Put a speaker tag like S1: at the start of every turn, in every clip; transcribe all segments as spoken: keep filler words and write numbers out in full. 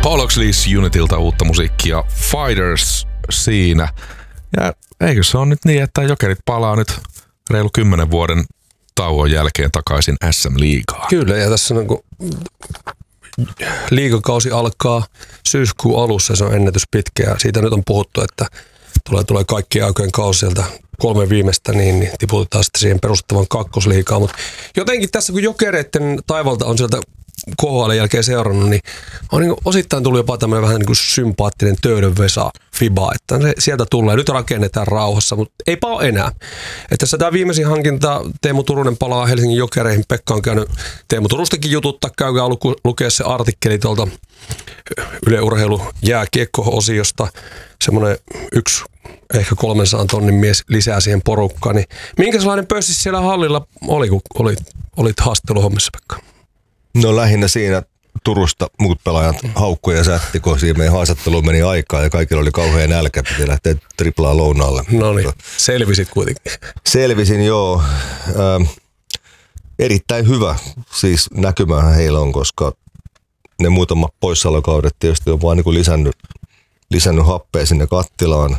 S1: Paul Oxley's Unitilta uutta musiikkia, Fighters siinä. Ja eikö se ole nyt niin, että Jokerit palaa nyt reilu kymmenen vuoden tauon jälkeen takaisin S M-liigaan?
S2: Kyllä, ja tässä on, kun liigakausi alkaa syyskuun alussa, se on ennätys pitkä, ja siitä nyt on puhuttu, että tulee, tulee kaikki aikojen kausi sieltä kolme viimeistä, niin, niin tiputetaan sitten siihen perustettavan kakkosliigaan. Mutta jotenkin tässä, kun Jokereiden taivalta on sieltä K H L:n jälkeen seurannut, niin on niin osittain tullut jopa tämmöinen vähän niin kuin sympaattinen töydönvesa fiba, että se sieltä tulee. Nyt rakennetaan rauhassa, mutta eipä ole enää. Että tässä tämä viimeisin hankinta, Teemu Turunen palaa Helsingin Jokereihin. Pekka on käynyt Teemu Turustakin jututtaa, käykää luku, lukea se artikkeli tuolta Yle Urheilu jääkiekko-osiosta. Semmoinen yksi ehkä kolmensadan tonnin mies lisää siihen porukkaan. Niin minkälainen pössi siellä hallilla oli, kun olit, olit haastatteluhommissa, Pekka?
S3: No lähinnä siinä Turusta muut pelaajat haukkuja ja sätti, kun siinä meidän haastatteluun meni aikaa ja kaikilla oli kauhean nälkä, piti lähteä triplaa lounaalle.
S2: No niin, selvisit kuitenkin.
S3: Selvisin, joo. Ähm, erittäin hyvä siis näkymähän heillä on, koska ne muutamat poissaolokaudet tietysti on vaan niin kuin lisännyt, lisännyt happea sinne kattilaan.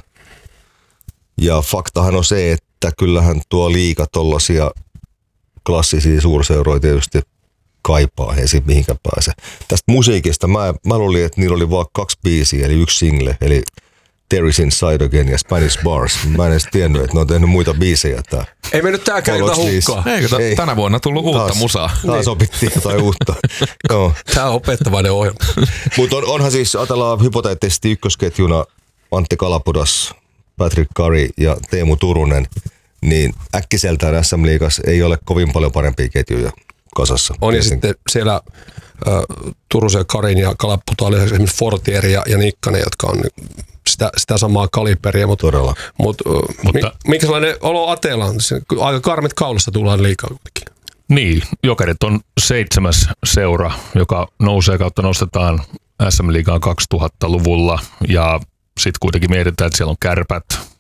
S3: Ja faktahan on se, että kyllähän tuo liiga tollaisia klassisia suurseuroja tietysti kaipaa, ei siitä mihinkään pääse. Tästä musiikista mä, mä luulin, että niillä oli vaan kaksi biisiä, eli yksi single, eli Terry's Inside Again ja Spanish Bars. Mä en edes tiennyt, että ne on tehnyt muita biisejä. Tää.
S2: Ei mennyt tääkään jotain hukkaa.
S1: Eikö t- ei. Tänä vuonna tullut uutta
S3: taas,
S1: musaa?
S3: Taas opittiin jotain uutta. Joo.
S2: Tää on opettavainen ohjelma.
S3: Mutta on, onhan siis, ajatellaan hypoteettisesti ykkösketjuna Antti Kalapudas, Patrick Curry ja Teemu Turunen, niin äkkiseltään S M-liigassa ei ole kovin paljon parempia ketjuja kasassa.
S2: On ja sitten siellä äh, Turusen, Karin ja Kalaputa oli esimerkiksi Fortier ja, ja Nikkanen, jotka on sitä, sitä samaa kaliberia. Mut,
S3: Todella.
S2: Mut, äh, Mutta minkä sellainen olo Ateella on? Aika karmit kaulassa tullaan liikaa kuitenkin.
S4: Niin, Jokerit on seitsemäs seura, joka nousee kautta nostetaan S M-liigaan kaksituhattaluvulla ja sitten kuitenkin mietitään, että siellä on Kärpät,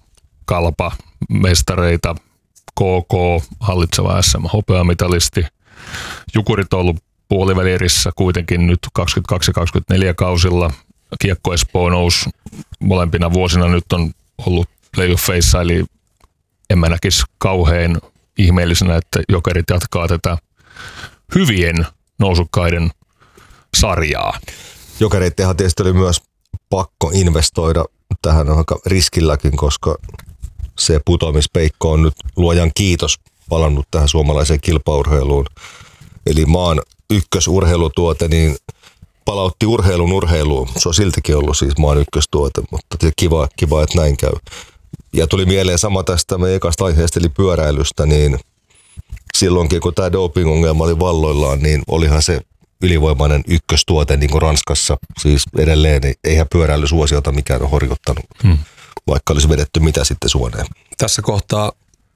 S4: Kalpa, mestareita, K K, hallitseva S M-hopeamitalisti. Jukurit on ollut puolivälierissä kuitenkin nyt kaksikymmentäkaksi kaksikymmentäneljä kausilla. Kiekko Espoo nousi molempina vuosina. Nyt on ollut playoffeissa, eli en mä näkisi kauhean ihmeellisenä, että Jokerit jatkaa tätä hyvien nousukkaiden sarjaa.
S3: Jokereittenhan tietysti oli myös pakko investoida tähän aika riskilläkin, koska se putoamispeikko on nyt luojan kiitos palannut tähän suomalaiseen kilpaurheiluun. Eli maan ykkösurheilutuote niin palautti urheilun urheiluun. Se on siltikin ollut siis maan ykköstuote, mutta kiva, kiva, että näin käy. Ja tuli mieleen sama tästä meidän ekasta aiheesta, eli pyöräilystä, niin silloinkin kun tämä doping-ongelma oli valloillaan, niin olihan se ylivoimainen ykköstuote niin kuin Ranskassa. Siis edelleen eihän pyöräilysuosiota mikään ole horjuttanut, hmm. vaikka olisi vedetty mitä sitten suoneen.
S2: Tässä kohtaa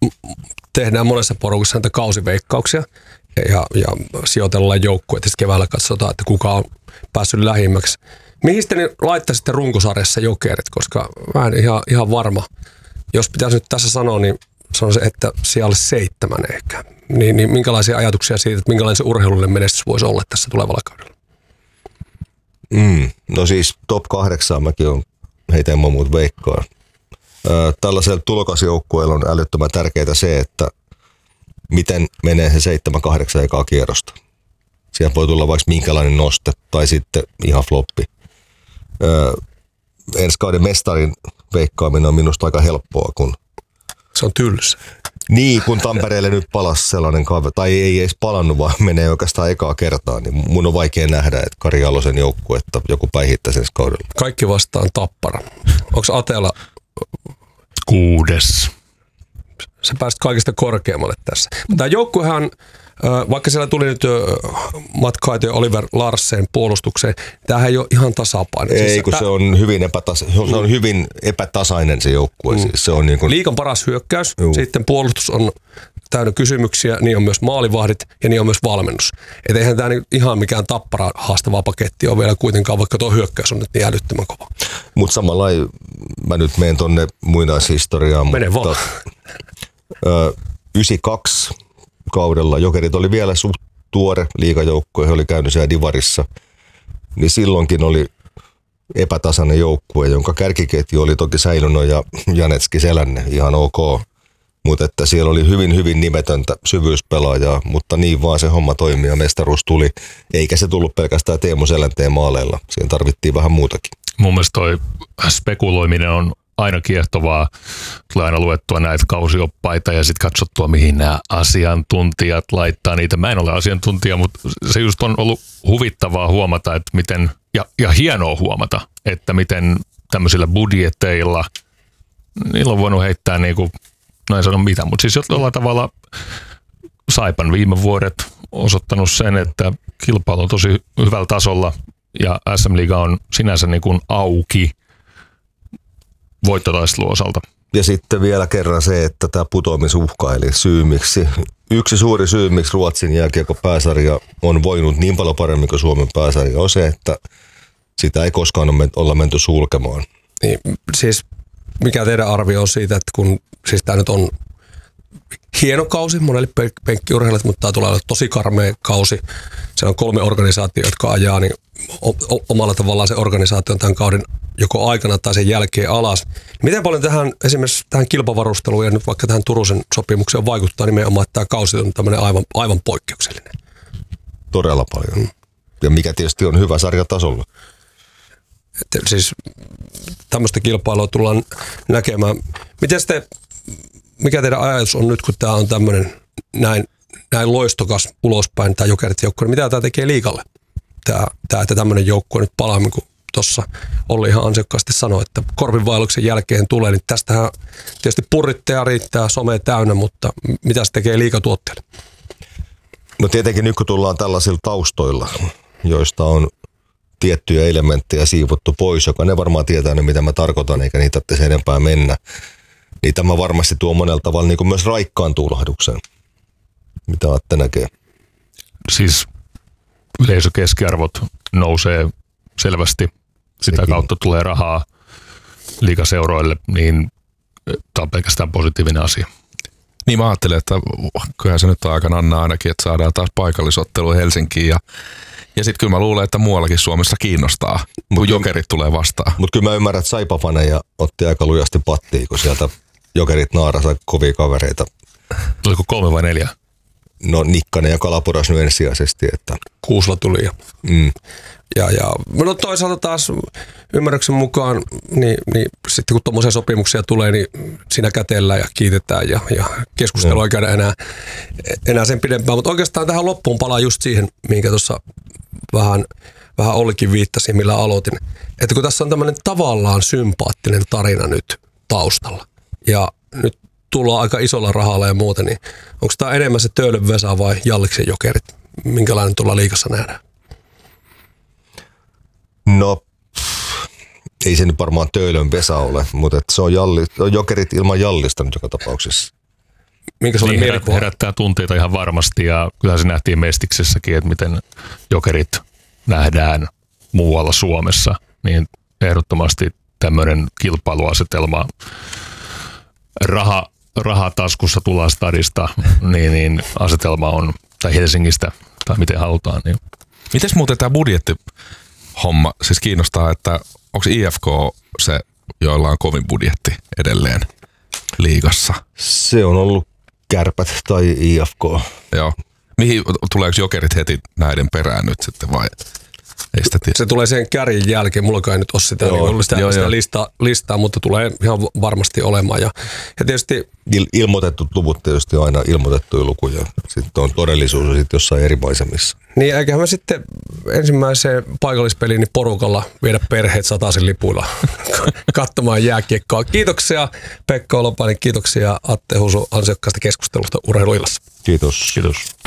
S2: tehdään monessa porukassa näitä kausiveikkauksia ja, ja sijoitellaan joukkueet ja sitten keväällä katsotaan, että kuka on päässyt lähimmäksi. Mihin sitten laittaisitte runkosarjassa Jokerit, koska mä en ihan, ihan varma. Jos pitäisi nyt tässä sanoa, niin sanon se, että siellä seitsemän ehkä. Niin, niin minkälaisia ajatuksia siitä, että minkälainen se urheilullinen menestys voisi olla tässä tulevalla kaudella?
S3: Mm, no siis top kahdeksaan mäkin on heitä en muut veikkaan. Tällaisella tulokasjoukkueella on älyttömän tärkeää se, että miten menee se seitsemän kahdeksan ekaa kierrosta. Siellä voi tulla vaikka minkälainen noste tai sitten ihan floppi. Öö, ensi kauden mestarin veikkaaminen on minusta aika helppoa, kun
S2: se on tylsä.
S3: Niin, kun Tampereelle nyt palasi sellainen kaveri, tai ei edes palannut, vaan menee oikeastaan ekaa kertaa, niin mun on vaikea nähdä, että Kari Jalosen joukkuetta joku päihittäisi ensi kaudella.
S2: Kaikki vastaan Tappara. Onko Atela
S4: kuudes?
S2: Sä pääsit kaikista korkeammalle tässä. Tämä joukkuehan, vaikka siellä tuli nyt Matt Kaito ja Oliver Larsen puolustukseen, tämähän ei ole ihan tasapainoinen.
S3: Ei,
S2: siis
S3: kun
S2: tää,
S3: se on hyvin, epätasa, se on hyvin epätasainen se joukkue. Mm. Siis se on niin kuin
S2: liigan paras hyökkäys,
S3: Juu.
S2: sitten puolustus on täynnä kysymyksiä, niin on myös maalivahdit ja niin on myös valmennus. Et eihän tämä ihan mikään Tappara haastava paketti ole vielä kuitenkaan, vaikka tuo hyökkäys on nyt niin älyttömän kova.
S3: Mutta samalla mä nyt menen tonne muinaishistoriaan.
S2: Mene
S3: mutta,
S2: vaan.
S3: Ö, yhdeksänkymmentäkaksi kaudella Jokerit oli vielä suht tuore liigajoukkue, he oli käynyt siellä Divarissa, niin silloinkin oli epätasainen joukkue, jonka kärkiketju oli toki Säilynö ja Janetski Selänne, ihan ok. Mutta että siellä oli hyvin, hyvin nimetöntä syvyyspelaajaa, mutta niin vaan se homma toimi ja mestaruus tuli. Eikä se tullut pelkästään Teemu Selänteen maaleilla. Siihen tarvittiin vähän muutakin.
S4: Mun mielestä toi spekuloiminen on aina kiehtovaa. Tulee aina luettua näitä kausioppaita ja sitten katsottua, mihin nämä asiantuntijat laittaa niitä. Mä en ole asiantuntija, mutta se just on ollut huvittavaa huomata, että miten, ja, ja hienoa huomata, että miten tämmöisillä budjetteilla, niillä on voinut heittää niinku, no en sano mitä, mutta siis jollain tavalla Saipan viime vuodet osoittanut sen, että kilpailu on tosi hyvällä tasolla ja S M-liiga on sinänsä niin kuin auki voittotaistelun osalta.
S3: Ja sitten vielä kerran se, että tämä putoamisuhka, eli syy miksi, yksi suuri syy, miksi Ruotsin jääkiekon pääsarja on voinut niin paljon paremmin kuin Suomen pääsarja, on se, että sitä ei koskaan olla menty sulkemaan.
S2: Niin, siis mikä teidän arvio on siitä, että kun siis tämä nyt on hieno kausi monelle penkkiurheilijalle, mutta tämä tulee olla tosi karmea kausi. Se on kolme organisaatiota, jotka ajaa niin omalla tavallaan se organisaatio on tämän kauden joko aikana tai sen jälkeen alas. Miten paljon tähän esimerkiksi tähän kilpavarusteluun ja nyt vaikka tähän Turusen sopimukseen vaikuttaa nimenomaan, että tämä kausi on tämmöinen aivan, aivan poikkeuksellinen?
S3: Todella paljon. Mm. Ja mikä tietysti on hyvä sarjatasolla.
S2: Että siis tämmöistä kilpailua tullaan näkemään. Miten sitten, mikä teidän ajatus on nyt, kun tämä on tämmöinen näin, näin loistokas ulospäin, tämä Jokerit joukkue, niin mitä tämä tekee liigalle? Tämä, tämä että tämmöinen joukkue nyt palaa, niin kuin tuossa Olli ihan ansiokkaasti sanoi, että korpinvaelluksen jälkeen tulee, niin tästähän tietysti purritteja riittää, some täynnä, mutta mitä se tekee liigatuotteille?
S3: No tietenkin nyt kun tullaan tällaisilla taustoilla, joista on tiettyjä elementtejä siivottu pois, joka ne varmaan tietää ne, mitä mä tarkoitan, eikä niitä tarvitse enempää mennä. Niin tämä varmasti tuo monella tavalla niin kuin myös raikkaan tuulahduksen. Mitä Atte näkee?
S4: Siis yleisökeskiarvot nousee selvästi. Sitä Sekin. kautta tulee rahaa liigaseuroille, niin tämä on pelkästään positiivinen asia.
S1: Niin mä ajattelen, että kyllähän se nyt on aika Anna ainakin, että saadaan taas paikallisottelu Helsinkiin ja Ja sitten kyllä mä luulen, että muuallakin Suomessa kiinnostaa, kun Mut Jokerit tulee vastaan.
S3: Mutta kyllä mä ymmärrän, että Saipa-faneja otti aika lujasti pattiin, kun sieltä Jokerit naarasi kovia kavereita.
S4: Tuliko kolme vai neljä?
S3: No Nikkanen ja Kalapuras nyt ensisijaisesti. Että.
S2: Kuusla tuli jo.
S3: Mm.
S2: Ja, ja no toisaalta taas ymmärryksen mukaan, niin, niin sitten kun tuommoisia sopimuksia tulee, niin siinä kätellään ja kiitetään ja, ja keskustelua ei käydä enää, enää sen pidempään. Mutta oikeastaan tähän loppuun palaa just siihen, minkä tuossa vähän, vähän Ollikin viittasi, millä aloitin. Että kun tässä on tämmöinen tavallaan sympaattinen tarina nyt taustalla ja nyt tullaan aika isolla rahalla ja muuta, niin onko tämä enemmän se Töölön Vesa vai Jalliksen Jokerit? Minkälainen tuolla liigassa nähdään?
S3: No, ei se nyt varmaan Töölön Vesa ole, mutta se on, jalli, on Jokerit ilman Jallista nyt joka tapauksessa.
S2: Minkä se
S4: niin herät, herättää tunteita ihan varmasti ja kyllähän se nähtiin Mestiksessäkin, että miten Jokerit nähdään muualla Suomessa, niin ehdottomasti tämmöinen kilpailuasetelma raha, rahataskussa tullaan stadista, niin, niin asetelma on, tai Helsingistä, tai miten halutaan. Niin.
S1: Mites muuten tämä budjettihomma, siis kiinnostaa, että onko I F K se, joilla on kovin budjetti edelleen liigassa?
S3: Se on ollut Kärpät tai I F K.
S1: Joo. Mihin, tuleeko Jokerit heti näiden perään nyt sitten vai? Ei sitä tiedä.
S2: Se tulee sen kärjen jälkeen, mulla kai nyt ole sitä, joo, niin sitä, joo, sitä listaa, listaa, mutta tulee ihan varmasti olemaan. Ja, ja tietysti
S3: Il, ilmoitettu luvut tietysti on aina ilmoitettuja lukuja. Sitten on todellisuus ja sitten jossain eri maisemissa.
S2: Niin, eiköhän me sitten ensimmäiseen paikallispeliin niin porukalla viedä perheet sataisen lipuilla katsomaan jääkiekkoa. Kiitoksia Pekka Olopainen, kiitoksia Atte Husu ansiokkaasta keskustelusta Urheiluillassa.
S3: Kiitos.
S4: Kiitos.